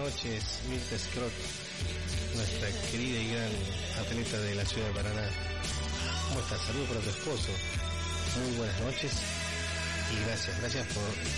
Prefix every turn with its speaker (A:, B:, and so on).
A: noches, Mirta Scrot, nuestra querida y gran atleta de la ciudad de Paraná. ¿Cómo estás? Saludos para tu esposo. Muy buenas noches y gracias por